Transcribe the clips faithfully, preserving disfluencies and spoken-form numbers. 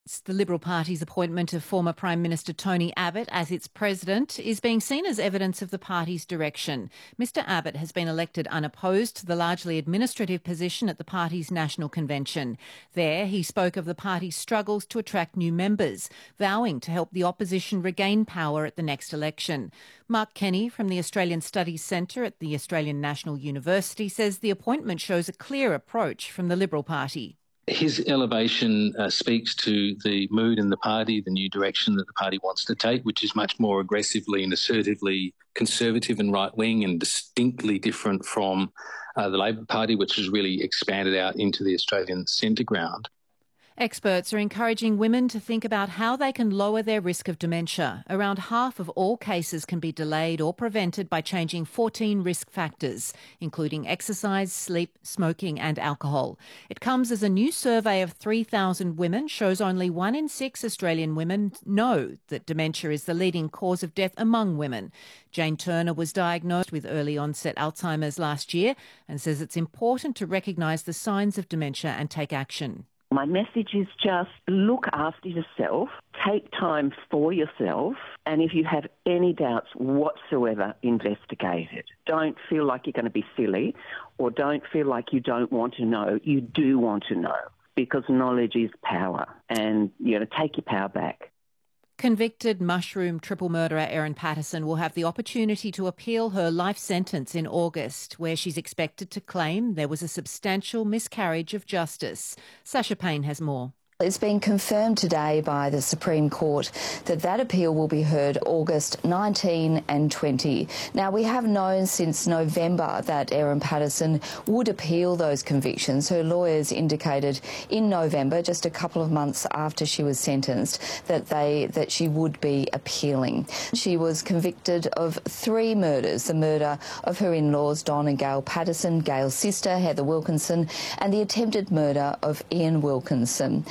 The Liberal Party's appointment of former Prime Minister Tony Abbott as its president is being seen as evidence of the party's direction. Mister Abbott has been elected unopposed to the largely administrative position at the party's national convention. There, he spoke of the party's struggles to attract new members, vowing to help the opposition regain power at the next election. Mark Kenny from the Australian Studies Centre at the Australian National University says the appointment shows a clear approach from the Liberal Party. His elevation uh, speaks to the mood in the party, the new direction that the party wants to take, which is much more aggressively and assertively conservative and right-wing and distinctly different from uh, the Labor Party, which has really expanded out into the Australian centre ground. Experts are encouraging women to think about how they can lower their risk of dementia. Around half of all cases can be delayed or prevented by changing fourteen risk factors, including exercise, sleep, smoking and alcohol. It comes as a new survey of three thousand women shows only one in six Australian women know that dementia is the leading cause of death among women. Jane Turner was diagnosed with early onset Alzheimer's last year and says it's important to recognise the signs of dementia and take action. My message is just look after yourself, take time for yourself, and if you have any doubts whatsoever, investigate it. Don't feel like you're going to be silly or don't feel like you don't want to know. You do want to know because knowledge is power and, you know, take your power back. Convicted mushroom triple murderer Erin Patterson will have the opportunity to appeal her life sentence in August, where she's expected to claim there was a substantial miscarriage of justice. Sasha Payne has more. It's been confirmed today by the Supreme Court that that appeal will be heard August nineteen and twenty. Now, we have known since November that Erin Patterson would appeal those convictions. Her lawyers indicated in November, just a couple of months after she was sentenced, that they that she would be appealing. She was convicted of three murders, the murder of her in-laws Don and Gail Patterson, Gail's sister Heather Wilkinson, and the attempted murder of Ian Wilkinson.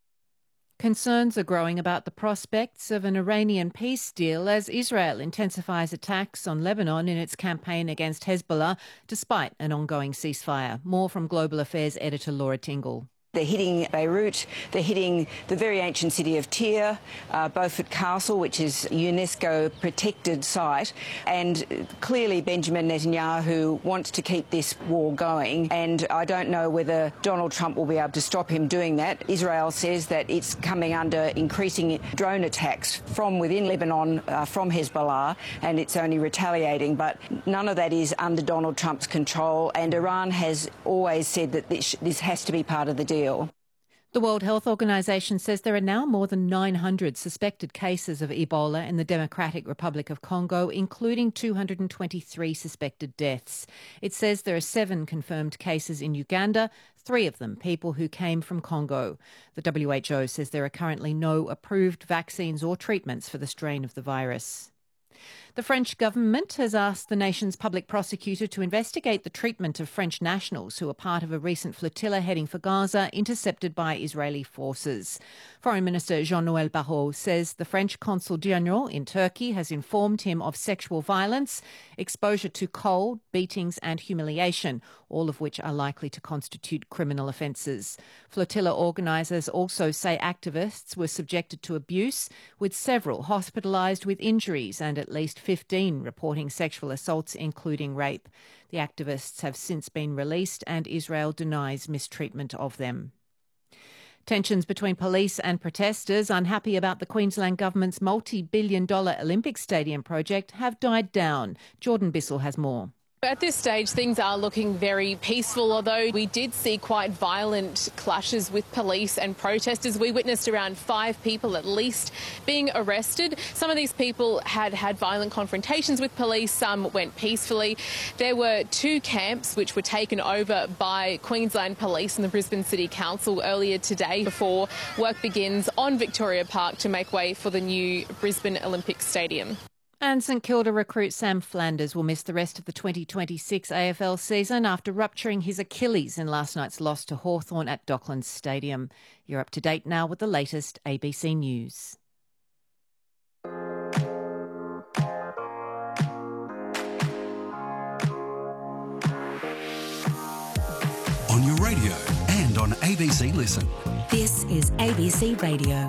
Concerns are growing about the prospects of an Iranian peace deal as Israel intensifies attacks on Lebanon in its campaign against Hezbollah, despite an ongoing ceasefire. More from Global Affairs editor Laura Tingle. They're hitting Beirut, they're hitting the very ancient city of Tyre, uh, Beaufort Castle, which is a UNESCO-protected site, and clearly Benjamin Netanyahu wants to keep this war going, and I don't know whether Donald Trump will be able to stop him doing that. Israel says that it's coming under increasing drone attacks from within Lebanon, uh, from Hezbollah, and it's only retaliating, but none of that is under Donald Trump's control, and Iran has always said that this, this has to be part of the deal. The World Health Organization says there are now more than nine hundred suspected cases of Ebola in the Democratic Republic of Congo, including two hundred twenty-three suspected deaths. It says there are seven confirmed cases in Uganda, three of them people who came from Congo. The W H O says there are currently no approved vaccines or treatments for the strain of the virus. The French government has asked the nation's public prosecutor to investigate the treatment of French nationals who were part of a recent flotilla heading for Gaza, intercepted by Israeli forces. Foreign Minister Jean-Noël Barrot says the French Consul General in Turkey has informed him of sexual violence, exposure to cold, beatings and humiliation, all of which are likely to constitute criminal offences. Flotilla organisers also say activists were subjected to abuse, with several hospitalised with injuries and at least fifteen reporting sexual assaults, including rape. The activists have since been released and Israel denies mistreatment of them. Tensions between police and protesters unhappy about the Queensland government's multi-billion dollar Olympic Stadium project have died down. Jordan Bissell has more. At this stage, things are looking very peaceful, although we did see quite violent clashes with police and protesters. We witnessed around five people at least being arrested. Some of these people had had violent confrontations with police, some went peacefully. There were two camps which were taken over by Queensland Police and the Brisbane City Council earlier today before work begins on Victoria Park to make way for the new Brisbane Olympic Stadium. And St Kilda recruit Sam Flanders will miss the rest of the twenty twenty-six A F L season after rupturing his Achilles in last night's loss to Hawthorn at Docklands Stadium. You're up to date now with the latest A B C News. On your radio and on A B C Listen. This is A B C Radio.